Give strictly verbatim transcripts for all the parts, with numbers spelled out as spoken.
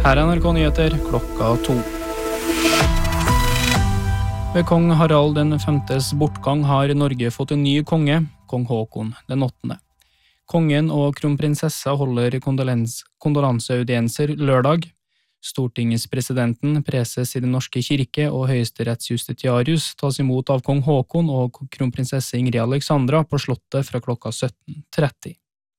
Her er N R K Nyheter klokka to. Ved kong Harald den femtes bortgang har Norge fått en ny konge, kong Håkon den åttende. Kongen og kronprinsessa holder kondolens- kondolanseaudienser lørdag. Stortingspresidenten, preses i den norske kirke og høyesterettsjustitiarius tas imot av kong Håkon og kronprinsesse Ingrid Alexandra på slottet fra klokka sytten tretti.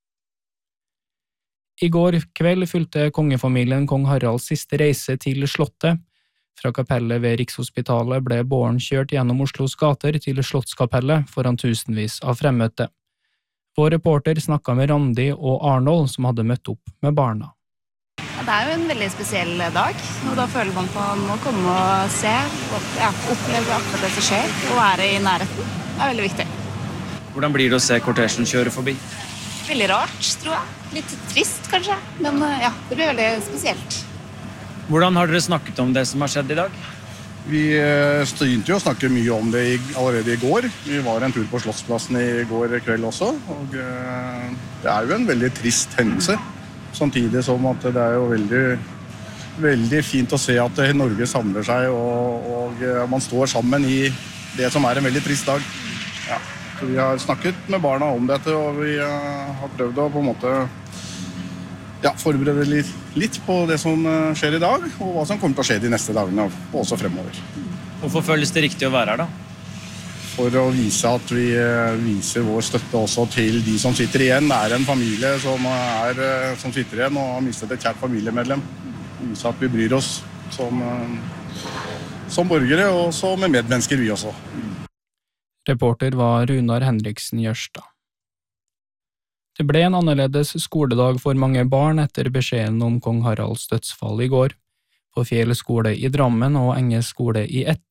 I går kveld fulgte kongefamilien kong Haralds siste reise til slottet. Fra kapellet ved Rikshospitalet ble båren kjørt gjennom Oslos gater til Slottskapellet foran tusenvis av fremmøtte. Vår reporter snakket med Randi og Arnold som hadde møtt opp med barna. Ja, det er jo en veldig spesiell dag, og da føler man på å komme og se, og, ja, oppleve akkurat det som skjer, og være i nærheten. Det er veldig viktig. Hvordan blir det å se kortesjen kjøre forbi? Veldig rart, tror jeg. Litt trist, kanskje, men ja, det blir veldig spesielt. Hvordan har dere snakket om det som har skjedd i dag? Vi begynte jo å snakke mye om det allerede i går. Vi var en tur på Slottsplassen i går kveld også, og det er jo en veldig trist hendelse. Samtidig som at det er jo veldig, veldig fint å se at Norge samler seg, og, og man står sammen i det som er en veldig trist dag. Ja. Så vi har snakket med barna om dette, og vi har prøvd å på en måte ja, forberede litt, litt på det som skjer i dag, og hva som kommer til å skje de neste dagene, og også fremover. Hvorfor føles det riktig å være her da? For å vise at vi viser vår støtte også til de som sitter igjen. Det er en familie som, er, som sitter igjen og har mistet et kjært familiemedlem. Vise at vi bryr oss som, som borgere, og så med medmennesker vi også. Reporter var Runar Henriksen Jørstad. Det ble en annerledes skoledag for mange barn etter beskjeden om kong Haralds dødsfall i går. På Fjell skole i Drammen og Enge skole i Etne